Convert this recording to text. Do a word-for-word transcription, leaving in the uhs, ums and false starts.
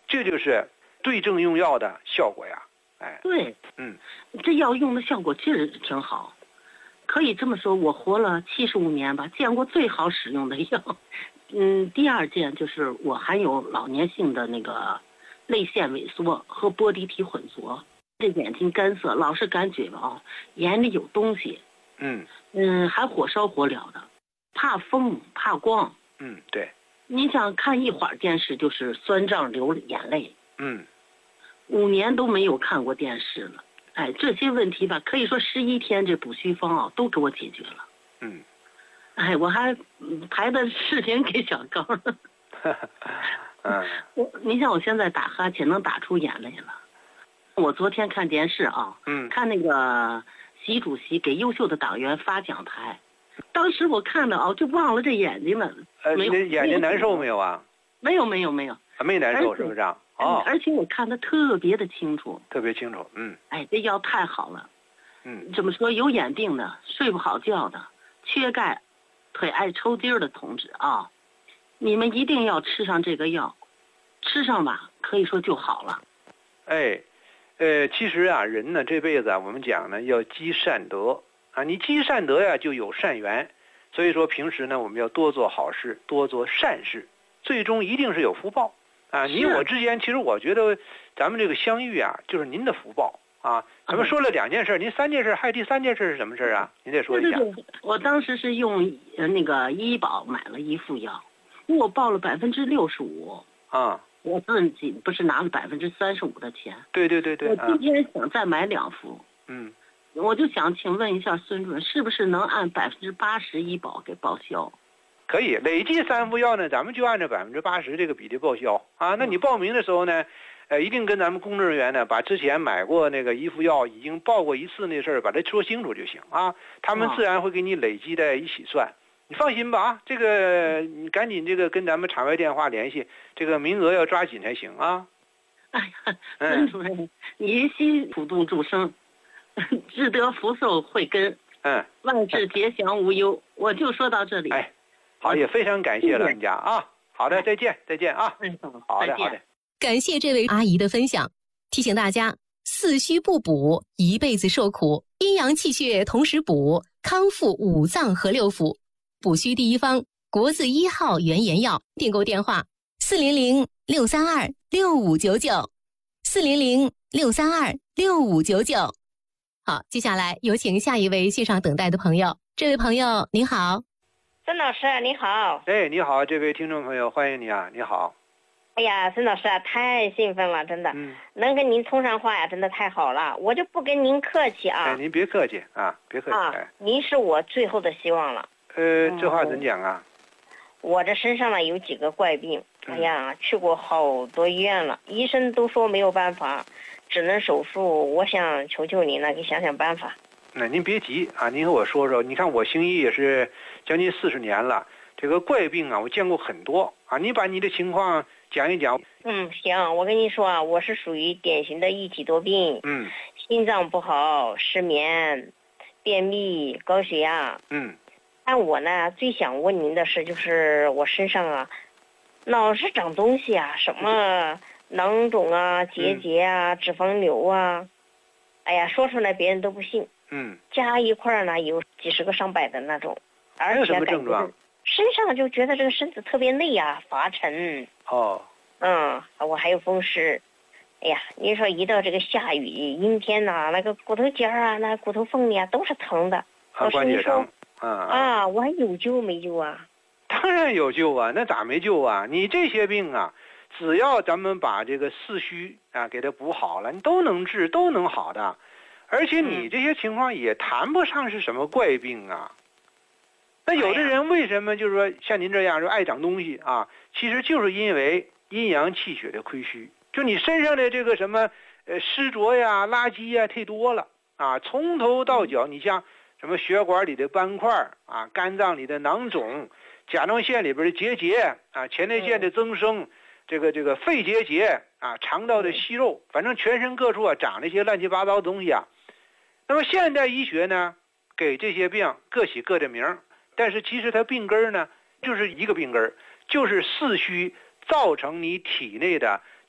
这就是对症用药的效果呀。哎， 对， 嗯， 这药用的效果确实挺好，可以这么说，我活了七十五年吧，见过最好使用的药。嗯，第二件就是我含有老年性的那个泪腺萎缩和波滴体混浊，这眼睛干涩，老是感觉啊眼里有东西。 嗯嗯，还火烧火燎的，怕风怕光。 嗯，对， 你想看一会儿电视就是酸胀流眼泪。 嗯。 五年都没有看过电视了，哎，这些问题吧，可以说十一天这补虚方啊都给我解决了。 嗯， 哎，我还排的视频给小高呢。 嗯， 我，你像我现在打哈欠能打出眼泪了。我昨天看电视啊， 嗯， 看那个习主席给优秀的党员发奖台，当时我看的啊，就忘了这眼睛了。 呃， 没有， 你眼睛难受没有啊？ 没有没有没有， 啊没难受是不是啊？哦， 而且我看的特别的清楚， 特别清楚，嗯， 哎，这药太好了。 嗯， 怎么说？有眼病的、睡不好觉的、缺钙、腿爱抽筋儿的同志啊，你们一定要吃上这个药，吃上吧，可以说就好了。 哎，呃，其实啊，人呢这辈子啊，我们讲呢要积善德啊，你积善德呀就有善缘，所以说平时呢我们要多做好事，多做善事，最终一定是有福报。啊，你我之间，其实我觉得，咱们这个相遇啊，就是您的福报啊。咱们说了两件事，您三件事，还有第三件事是什么事啊？您再说一下。 对对对，我当时是用呃那个医保买了一副药，我报了百分之六十五。 啊。 我自己不是拿了百分之三十五的钱。 对对对对。 我今天想再买两副。 嗯。 我就想请问一下孙主任，是不是能按百分之八十医保给报销？ 可以，累计三副药呢，咱们就按照百分之八十这个比例报销啊。那你报名的时候呢，呃，一定跟咱们工作人员呢，把之前买过那个一副药已经报过一次那事儿，把它说清楚就行啊。他们自然会给你累计在一起算，你放心吧啊。这个你赶紧这个跟咱们场外电话联系，这个名额要抓紧才行啊。 哎呀，孙主任，您悉普度众生，志得福寿惠根， 嗯， 万事皆祥无忧。我就说到这里。 哎。好，也非常感谢老人家啊！好的，再见，再见啊！ 嗯， 好的，好的。 感谢这位阿姨的分享，提醒大家：四虚不补，一辈子受苦；阴阳气血同时补，康复五脏和六腑。补虚第一方，国字一号原研药，订购电话：四零零六三二六五九九，四零零六三二六五九九。好，接下来有请下一位线上等待的朋友。这位朋友您好。 孙老师你好。 哎，你好，这位听众朋友，欢迎你啊！你好。 哎呀，孙老师啊，太兴奋了，真的， 嗯， 能跟您通上话呀，真的太好了，我就不跟您客气啊。 哎，您别客气啊，别客气。 啊， 哎， 您是我最后的希望了。 呃，这话怎讲啊？ 我这身上呢有几个怪病，哎呀，去过好多医院了，医生都说没有办法，只能手术。我想求求您了，给想想办法。 那您别急啊，您和我说说。你看我行医也是将近四十年了，这个怪病啊，我见过很多啊。你把你的情况讲一讲。 嗯，行，我跟你说啊，我是属于典型的一体多病。 嗯。 心脏不好，失眠，便秘，高血压。 嗯。 但我呢，最想问您的是，就是我身上啊，老是长东西啊，什么囊肿啊、结节啊、嗯、脂肪瘤啊，哎呀，说出来别人都不信。 嗯， 加一块呢有几十个上百的那种，而且感觉身上就觉得这个身子特别累呀、啊，乏沉。 哦， 嗯，我还有风湿。哎呀，您说一到这个下雨阴天呐、啊，那个骨头尖啊，那骨头缝里啊都是疼的。 啊，关节疼。 啊啊，我还有救没救啊？ 当然有救啊，那咋没救啊？你这些病啊，只要咱们把这个四虚啊给它补好了，你都能治，都能好的。而且你这些情况也谈不上是什么怪病啊。那有的人为什么就是说像您这样说爱长东西啊？其实就是因为阴阳气血的亏虚，就你身上的这个什么呃湿浊呀、垃圾呀太多了啊，从头到脚，你像什么血管里的斑块啊、肝脏里的囊肿、甲状腺里边的结节啊、前列腺的增生。这个这个肺结节啊，肠道的息肉，反正全身各处啊长那些乱七八糟的东西啊。那么现代医学呢，给这些病各起各的名，但是其实它病根呢就是一个病根，就是四虚造成你体内的